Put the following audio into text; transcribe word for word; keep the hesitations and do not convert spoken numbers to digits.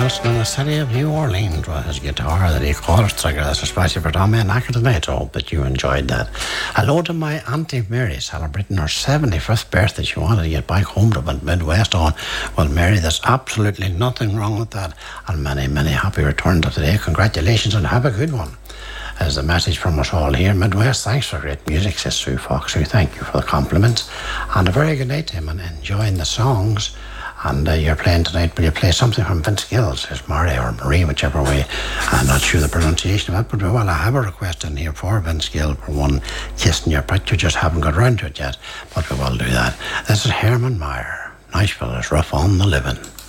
Nelson in the city of New Orleans with his guitar that he calls trigger. That's especially for Tommy and Acker tonight. I hope that you enjoyed that. Hello to my Auntie Mary celebrating her seventy-fifth birthday. She wanted to get back home to the Midwest on. Well, Mary, there's absolutely nothing wrong with that. And many, many happy returns of today. Congratulations and have a good one. As a message from us all here, Midwest, thanks for great music, says Sue Fox. Sue, thank you for the compliments. And a very good night to him and enjoying the songs. And uh, you're playing tonight, will you play something from Vince Gill, says Murray or Marie, whichever way. I'm not sure the pronunciation of it, but well, I have a request in here for Vince Gill for one Kissing Your Picture. Just haven't got around to it yet, but we will do that. This is Herman Meyer. Nashville is rough on the living.